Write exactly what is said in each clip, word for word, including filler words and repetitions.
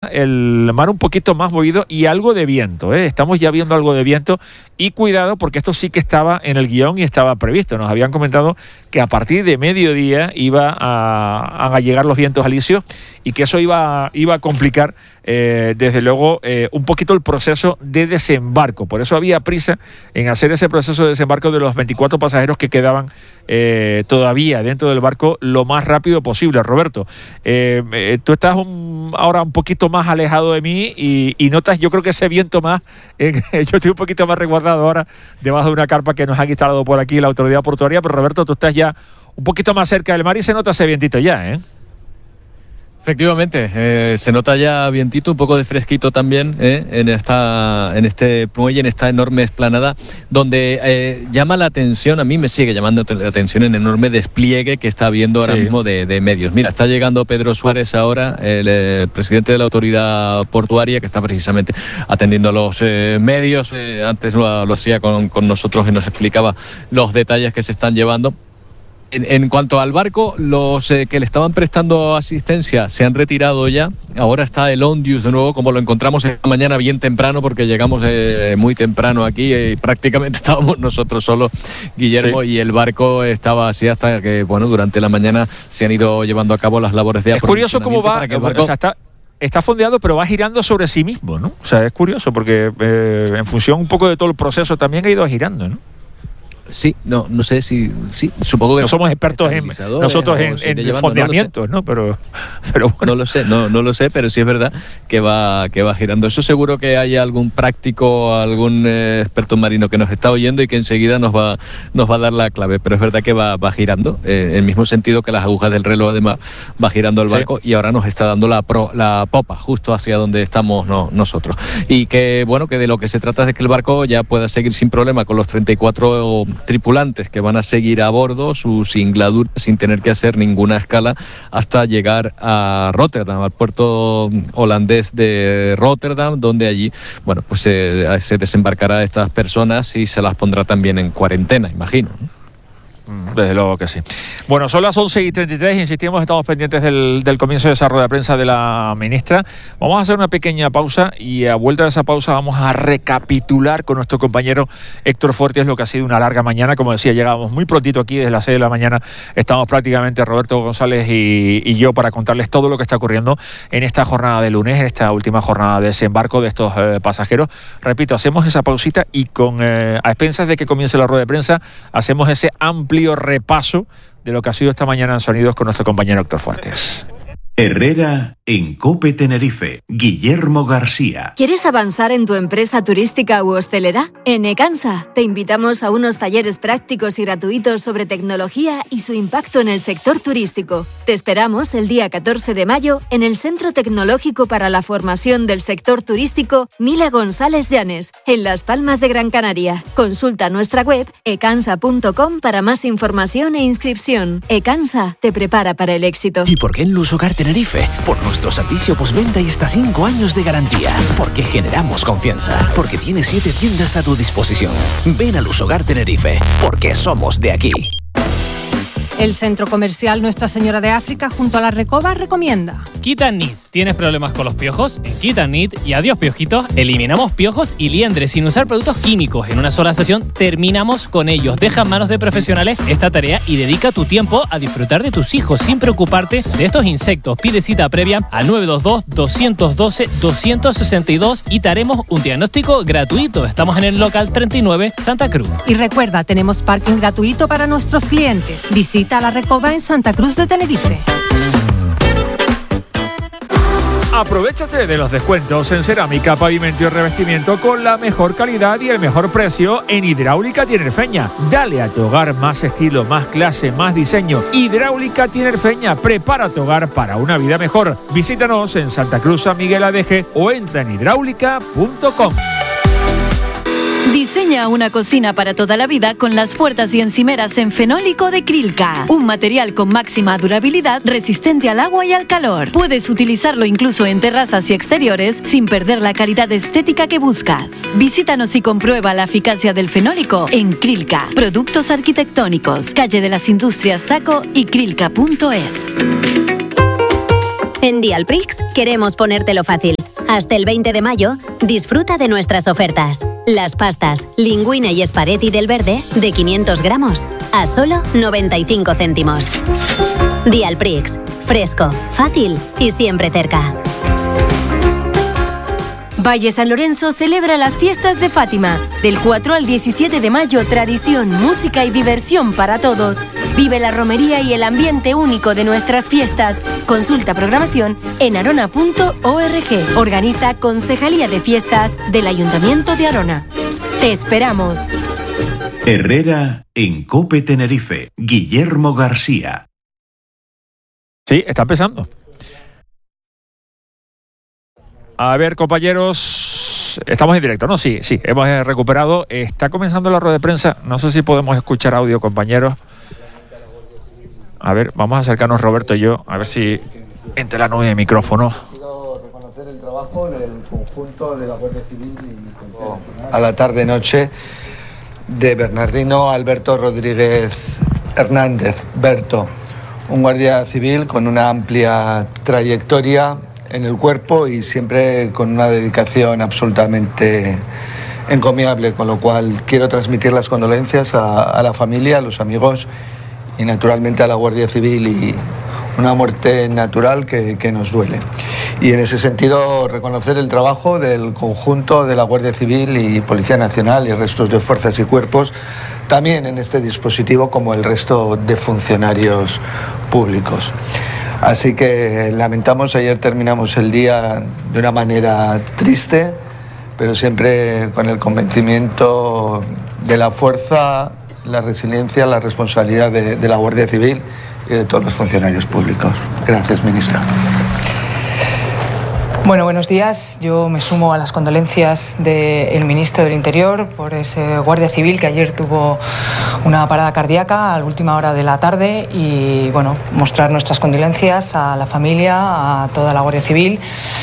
el mar un poquito más movido y algo de viento, ¿eh? Estamos ya viendo algo de viento y cuidado porque esto sí que estaba en el guión y estaba previsto. Nos habían comentado que a partir de mediodía iba a, a llegar los vientos alisios y que eso iba, iba a complicar eh, desde luego eh, un poquito el proceso de desembarco. Por eso había prisa en hacer ese proceso de desembarco de los veinticuatro pasajeros que quedaban eh, todavía dentro del barco lo más rápido posible. Roberto, eh, eh, tú estás un, ahora un poquito más alejado de mí y, y notas, yo creo que ese viento más, eh, yo estoy un poquito más resguardado ahora debajo de una carpa que nos ha instalado por aquí la autoridad portuaria, pero Roberto, tú estás ya un poquito más cerca del mar y se nota ese vientito ya, ¿eh? Efectivamente, eh, se nota ya vientito, un poco de fresquito también eh, en esta, en este muelle, en esta enorme explanada, donde eh, llama la atención, a mí me sigue llamando la atención el enorme despliegue que está habiendo ahora sí. mismo de, de medios. Mira, está llegando Pedro Suárez ahora, el, el presidente de la autoridad portuaria, que está precisamente atendiendo a los eh, medios. Eh, antes lo, lo hacía con, con nosotros y nos explicaba los detalles que se están llevando. En, en cuanto al barco, los eh, que le estaban prestando asistencia se han retirado ya. Ahora está el Ondius de nuevo, como lo encontramos esta mañana bien temprano, porque llegamos eh, muy temprano aquí y prácticamente estábamos nosotros solos, Guillermo, sí. Y el barco estaba así hasta que, bueno, durante la mañana se han ido llevando a cabo las labores de aprovisionamiento. Es curioso cómo va, el barco... o sea, está... Está fondeado, pero va girando sobre sí mismo, ¿no? O sea, es curioso porque eh, en función un poco de todo el proceso también ha ido girando, ¿no? Sí, no, no sé si, sí, supongo que no somos expertos en nosotros en, en, en fondeamientos, ¿no? Pero, pero bueno. No lo sé, no, no lo sé, pero sí es verdad que va, que va girando. Eso seguro que hay algún práctico, algún eh, experto marino que nos está oyendo y que enseguida nos va, nos va a dar la clave. Pero es verdad que va, va girando, eh, en el mismo sentido que las agujas del reloj, además va girando el barco, sí. Y ahora nos está dando la, pro, la popa justo hacia donde estamos no, nosotros. Y que bueno, que de lo que se trata es de que el barco ya pueda seguir sin problema con los treinta y cuatro tripulantes que van a seguir a bordo su singladura sin tener que hacer ninguna escala hasta llegar a Rotterdam, al puerto holandés de Rotterdam, donde allí, bueno, pues eh, se desembarcará a estas personas y se las pondrá también en cuarentena, imagino, ¿no? Desde luego que sí. Bueno, son las once y treinta y tres, insistimos, estamos pendientes del, del comienzo de esa rueda de prensa de la ministra. Vamos a hacer una pequeña pausa y a vuelta de esa pausa vamos a recapitular con nuestro compañero Héctor Fuertes lo que ha sido una larga mañana. Como decía, llegábamos muy prontito aquí, desde las seis de la mañana estamos prácticamente Roberto González y, y yo para contarles todo lo que está ocurriendo en esta jornada de lunes, en esta última jornada de desembarco de estos eh, pasajeros. Repito, hacemos esa pausita y con eh, a expensas de que comience la rueda de prensa, hacemos ese amplio repaso de lo que ha sido esta mañana en Sonidos con nuestro compañero Héctor Fuertes. Herrera en COPE Tenerife. Guillermo García. ¿Quieres avanzar en tu empresa turística u hostelera? En Ecansa te invitamos a unos talleres prácticos y gratuitos sobre tecnología y su impacto en el sector turístico. Te esperamos el día catorce de mayo en el Centro Tecnológico para la Formación del Sector Turístico Mila González Llanes, en Las Palmas de Gran Canaria. Consulta nuestra web ecansa punto com para más información e inscripción. Ecansa te prepara para el éxito. ¿Y por qué en Lusogar Tenerife? Por nuestro servicio postventa y hasta cinco años de garantía. Porque generamos confianza. Porque tiene siete tiendas a tu disposición. Ven a Lusogar Tenerife. Porque somos de aquí. El centro comercial Nuestra Señora de África junto a la Recoba recomienda Kit and Knit. ¿Tienes problemas con los piojos? En Kit and Knit y adiós piojitos, eliminamos piojos y liendres sin usar productos químicos. En una sola sesión terminamos con ellos. Deja en manos de profesionales esta tarea y dedica tu tiempo a disfrutar de tus hijos sin preocuparte de estos insectos. Pide cita previa al nueve dos dos, dos uno dos, dos seis dos y te haremos un diagnóstico gratuito. Estamos en el local treinta y nueve Santa Cruz. Y recuerda, tenemos parking gratuito para nuestros clientes. Visita a la Recoba en Santa Cruz de Tenerife. Aprovechate de los descuentos en cerámica, pavimento y revestimiento con la mejor calidad y el mejor precio en Hidráulica Tinerfeña. Dale a tu hogar más estilo, más clase, más diseño. Hidráulica Tinerfeña, prepara tu hogar para una vida mejor. Visítanos en Santa Cruz, San Miguel Adeje o entra en hidráulica punto com. Diseña una cocina para toda la vida con las puertas y encimeras en fenólico de Krilka. Un material con máxima durabilidad, resistente al agua y al calor. Puedes utilizarlo incluso en terrazas y exteriores sin perder la calidad estética que buscas. Visítanos y comprueba la eficacia del fenólico en Krilka. Productos arquitectónicos, calle de las Industrias Taco y krilka punto es. En Dialprix queremos ponértelo fácil. Hasta el veinte de mayo, disfruta de nuestras ofertas. Las pastas Linguine y Esparetti del Verde de quinientos gramos a solo noventa y cinco céntimos. Dialprix, fresco, fácil y siempre cerca. Valle San Lorenzo celebra las fiestas de Fátima. Del cuatro al diecisiete de mayo, tradición, música y diversión para todos. Vive la romería y el ambiente único de nuestras fiestas. Consulta programación en arona punto org. Organiza Concejalía de Fiestas del Ayuntamiento de Arona. ¡Te esperamos! Herrera en COPE Tenerife. Guillermo García. Sí, está empezando. A ver, compañeros, estamos en directo, ¿no? Sí, sí, hemos recuperado. Está comenzando la rueda de prensa. No sé si podemos escuchar audio, compañeros. A ver, vamos a acercarnos Roberto y yo, a ver si entre la nube de micrófono. Quiero reconocer el trabajo del conjunto de la Guardia Civil y a la tarde-noche de Bernardino Alberto Rodríguez Hernández, Berto, un guardia civil con una amplia trayectoria en el cuerpo y siempre con una dedicación absolutamente encomiable, con lo cual quiero transmitir las condolencias a, a la familia, a los amigos y naturalmente a la Guardia Civil, y una muerte natural que, que nos duele. Y en ese sentido reconocer el trabajo del conjunto de la Guardia Civil y Policía Nacional y restos de fuerzas y cuerpos también en este dispositivo, como el resto de funcionarios públicos. Así que lamentamos, ayer terminamos el día de una manera triste, pero siempre con el convencimiento de la fuerza, la resiliencia, la responsabilidad de, de la Guardia Civil y de todos los funcionarios públicos. Gracias, ministra. Bueno, buenos días. Yo me sumo a las condolencias del ministro del Interior por ese guardia civil que ayer tuvo una parada cardíaca a la última hora de la tarde, y bueno, mostrar nuestras condolencias a la familia, a toda la Guardia Civil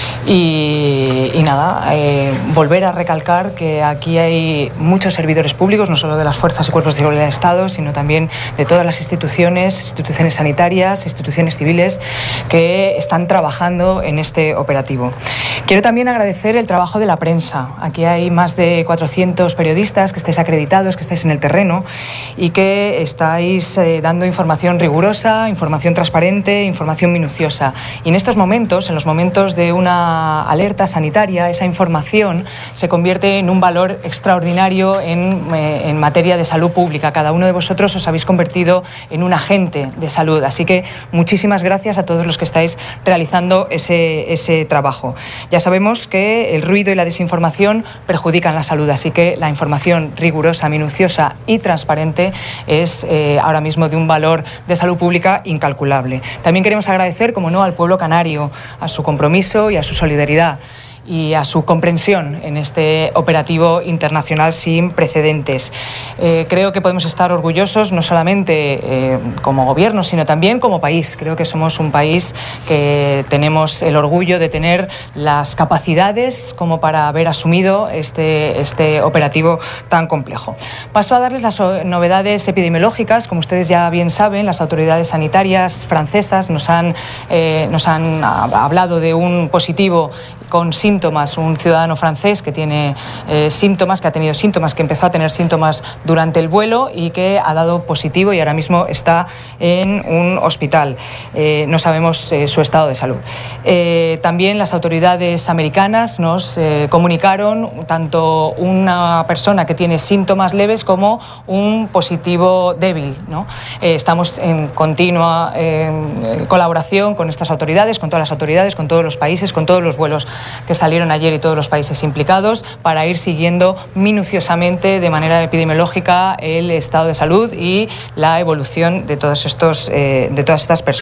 y, y nada, eh, volver a recalcar que aquí hay muchos servidores públicos, no solo de las fuerzas y cuerpos de seguridad del Estado, sino también de todas las instituciones, instituciones sanitarias, instituciones civiles que están trabajando en este operativo. Quiero también agradecer el trabajo de la prensa. Aquí hay más de cuatrocientos periodistas que estáis acreditados, que estáis en el terreno y que estáis eh, dando información rigurosa, información transparente, información minuciosa. Y en estos momentos, en los momentos de una alerta sanitaria, esa información se convierte en un valor extraordinario en, eh, en materia de salud pública. Cada uno de vosotros os habéis convertido en un agente de salud. Así que muchísimas gracias a todos los que estáis realizando ese, ese trabajo. Ya sabemos que el ruido y la desinformación perjudican la salud, así que la información rigurosa, minuciosa y transparente es eh, ahora mismo de un valor de salud pública incalculable. También queremos agradecer, como no, al pueblo canario, a su compromiso y a su solidaridad y a su comprensión en este operativo internacional sin precedentes. Eh, creo que podemos estar orgullosos no solamente eh, como gobierno, sino también como país. Creo que somos un país que tenemos el orgullo de tener las capacidades como para haber asumido este, este operativo tan complejo. Paso a darles las novedades epidemiológicas. Como ustedes ya bien saben, las autoridades sanitarias francesas nos han, eh, nos han hablado de un positivo con síntomas, un ciudadano francés que tiene eh, síntomas, que ha tenido síntomas, que empezó a tener síntomas durante el vuelo y que ha dado positivo y ahora mismo está en un hospital. Eh, no sabemos eh, su estado de salud. Eh, también las autoridades americanas nos eh, comunicaron tanto una persona que tiene síntomas leves como un positivo débil, ¿no? Eh, estamos en continua eh, colaboración con estas autoridades, con todas las autoridades, con todos los países, con todos los vuelos que salieron ayer y todos los países implicados, para ir siguiendo minuciosamente de manera epidemiológica el estado de salud y la evolución de todos estos, eh, de todas estas personas.